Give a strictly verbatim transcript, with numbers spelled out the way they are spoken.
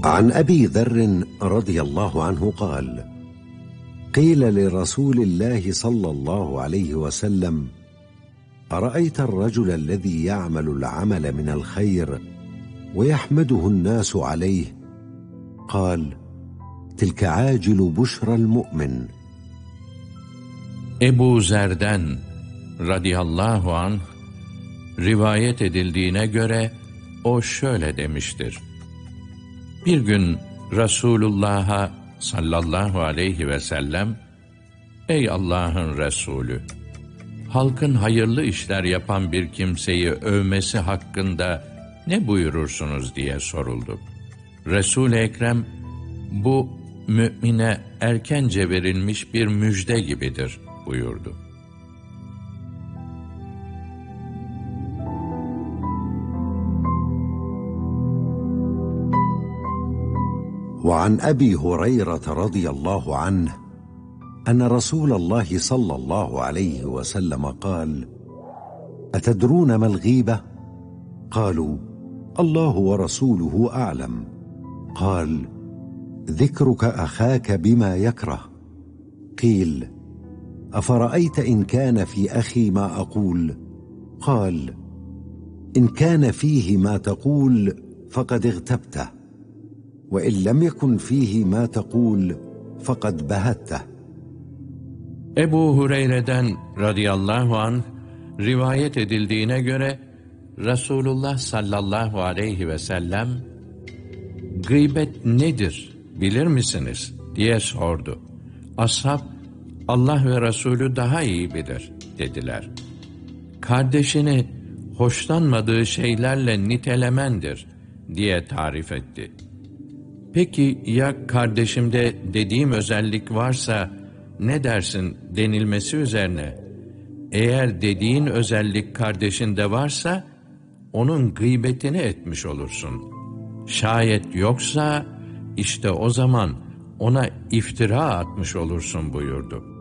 عن أبي ذر رضي الله عنه قال: قيل لرسول الله صلى الله عليه وسلم: أرأيت الرجل الذي يعمل العمل من الخير ويحمده الناس عليه؟ قال: تلك عاجل بشرى المؤمن. Ebu Zer'den radıyallahu anh rivayet edildiğine göre o şöyle demiştir: Bir gün Resulullah'a sallallahu aleyhi ve sellem, ey Allah'ın Resulü, halkın hayırlı işler yapan bir kimseyi övmesi hakkında ne buyurursunuz diye soruldu. Resul-i Ekrem, bu mümine erkence verilmiş bir müjde gibidir buyurdu. وعن أبي هريرة رضي الله عنه أن رسول الله صلى الله عليه وسلم قال: أتدرون ما الغيبة؟ قالوا: الله ورسوله أعلم. قال: ذكرك أخاك بما يكره. قيل: أفرأيت إن كان في أخي ما أقول؟ قال: إن كان فيه ما تقول فقد اغتبته، وإن لم يكن فيه ما تقول فقد بهته. Ebu Hureyre'den radıyallahu anh rivayet edildiğine göre Resulullah sallallahu aleyhi ve sellem, gıybet nedir bilir misiniz diye sordu. Ashab, Allah ve Resulü daha iyi bilir dediler. Kardeşini hoşlanmadığı şeylerle nitelemendir diye tarif etti. Peki ya kardeşimde dediğim özellik varsa ne dersin denilmesi üzerine, eğer dediğin özellik kardeşinde varsa onun gıybetini etmiş olursun. Şayet yoksa işte o zaman ona iftira atmış olursun buyurdu.